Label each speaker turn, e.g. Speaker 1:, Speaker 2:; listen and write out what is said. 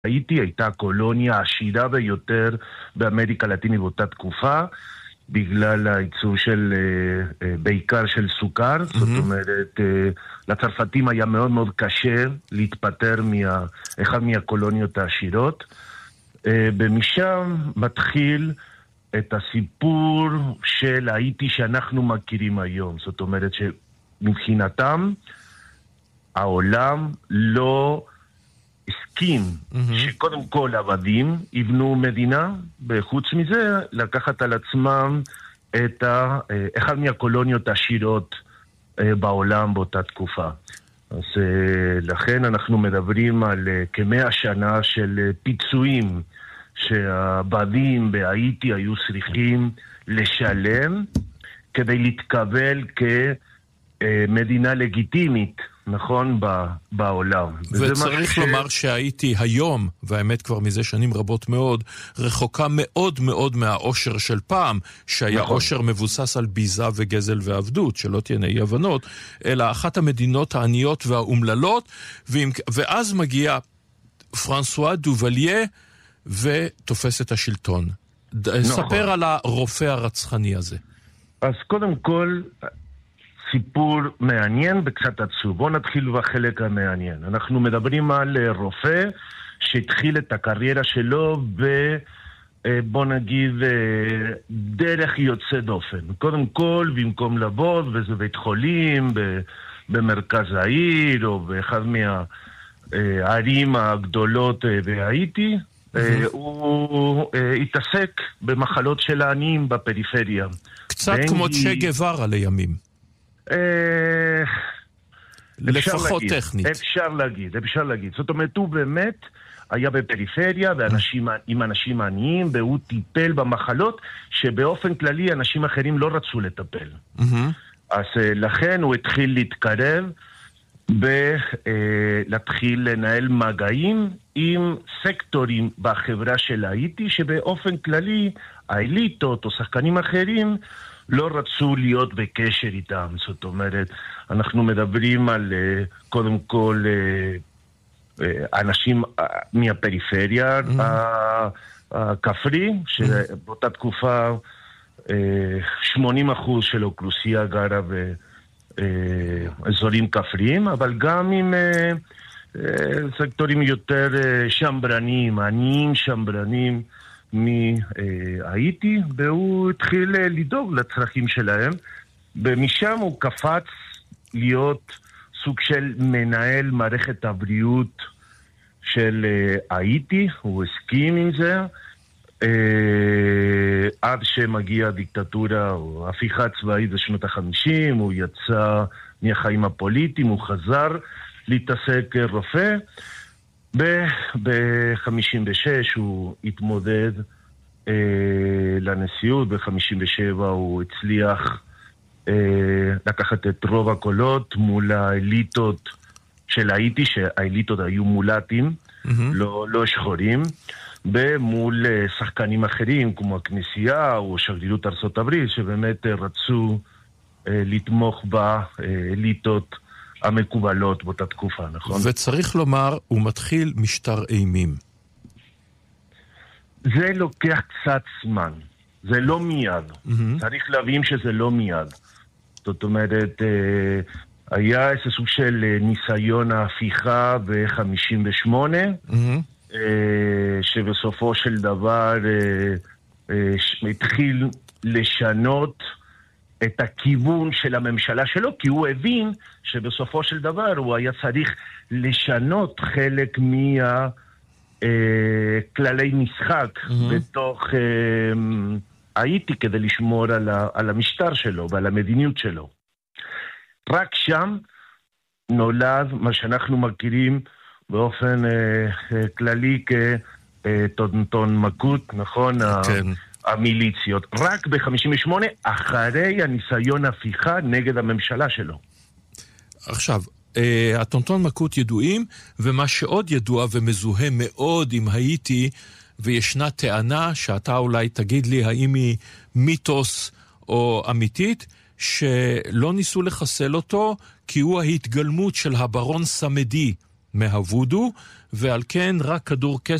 Speaker 1: האיטי הייתה הקולוניה העשירה ביותר באמריקה הלטינית באותה תקופה, בגלל הייצור של, בעיקר של סוכר. זאת אומרת, לצרפתים היה מאוד מאוד קשה להתפטר אחד מהקולוניות העשירות. ומשם מתחיל את הסיפור של האיטי שאנחנו מכירים היום. זאת אומרת שמבחינתם העולם לא הסכים שקודם כל עבדים יבנו מדינה, וחוץ מזה לקחת על עצמם את אחד מהקולוניות העשירות בעולם באותה תקופה. אז לכן אנחנו מדברים על כ100 שנה של פיצויים שהעבדים בהאיטי היו צריכים לשלם כדי להתקבל כמדינה לגיטימית, נכון, בעולם.
Speaker 2: וצריך לומר שהאיטי היום, והאמת כבר מזה שנים רבות מאוד, רחוקה מאוד מאוד מהאושר של פעם, שהיה אושר מבוסס על ביזה וגזל ועבדות, שלא תהיינה אי הבנות, אלא אחת המדינות העניות והאומללות, ואז מגיע פרנסואה דובלייה ותופס את השלטון. ספר על הרופא הרצחני הזה.
Speaker 1: אז קודם כל, סיפור מעניין וקצת עצוב. בואו נתחיל בחלק המעניין. אנחנו מדברים על רופא שהתחיל את הקריירה שלו בוא נגיד דרך יוצא דופן. קודם כל, במקום לעבוד וזה בית חולים במרכז העיר או באחד מהערים הגדולות בהאיטי, הוא התעסק במחלות של העניים בפריפריה.
Speaker 2: קצת כמו צ'ה גווארה לימים. לפחות טכנית.
Speaker 1: אפשר להגיד. זאת אומרת, הוא באמת היה בפריפריה עם אנשים עניים, והוא טיפל במחלות שבאופן כללי אנשים אחרים לא רצו לטפל. אז לכן הוא התחיל להתקרב ולהתחיל לנהל מגעים עם סקטורים בחברה של האיטי, שבאופן כללי האליטות או שחקנים אחרים לא רצו להיות בקשר איתם. זאת אומרת, אנחנו מדברים על קודם כל אנשים מהפריפריה הכפרי, שבאותה תקופה 80% של האוכלוסייה גרה באזורים כפריים, אבל גם עם סקטורים יותר שמברנים, עניים שמברנים מהאיטי, והוא התחיל לדאוג לצרכים שלהם, ומשם הוא קפץ להיות סוג של מנהל מערכת הבריאות של האיטי. הוא הסכים עם זה, עד שמגיעה דיקטטורה או הפיכה צבאית בשנות ה-50, הוא יצא מהחיים הפוליטיים, הוא חזר להתעסק רופא, ב-56 הוא התמודד לנשיאות, ב-57 הוא הצליח לקחת את רוב הקולות מול האליטות של האיטי, שהאליטות היו מולטים, לא שחורים, ומול שחקנים אחרים כמו הכנסייה או שגרירות ארצות הברית, שבאמת רצו לתמוך באליטות המקובלות באותה תקופה, נכון?
Speaker 2: וצריך לומר, הוא מתחיל משטר אימים.
Speaker 1: זה לוקח קצת זמן. זה לא מיד. צריך להבין שזה לא מיד. זאת אומרת, היה איזה סוג של ניסיון ההפיכה ב-58, שבסופו של דבר התחיל לשנות את הכיוון של הממשלה שלו, כי הוא הבין שבסופו של דבר הוא היה צריך לשנות חלק כללי משחק בתוך האיטי כדי לשמור על המשטר שלו ועל המדיניות שלו. רק שם נולד מה שאנחנו מכירים באופן כללי כטונטון מקוט, נכון?
Speaker 2: כן.
Speaker 1: המיליציות. רק ב-58 אחרי הניסיון הפיכה נגד הממשלה שלו.
Speaker 2: עכשיו, הטונטון מקוט ידועים, ומה שעוד ידוע ומזוהה מאוד עם האיטי, וישנה טענה שאתה אולי תגיד לי האם היא מיתוס או אמיתית, שלא ניסו לחסל אותו, כי הוא ההתגלמות של הברון סמדי מהוודו, ועל כן רק כדור